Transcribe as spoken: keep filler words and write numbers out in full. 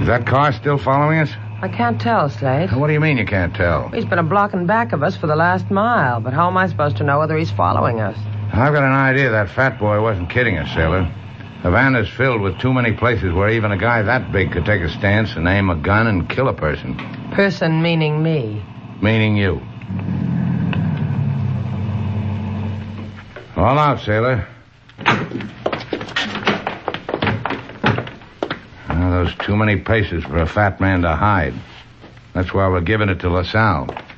Is that car still following us? I can't tell, Slate. What do you mean you can't tell? He's been a block in back of us for the last mile, but how am I supposed to know whether he's following us? I've got an idea that fat boy wasn't kidding us, Sailor. Havana's filled with too many places where even a guy that big could take a stance and aim a gun and kill a person. Person meaning me. Meaning you. All out, Sailor. Well, those too many paces for a fat man to hide. That's why we're giving it to LaSalle.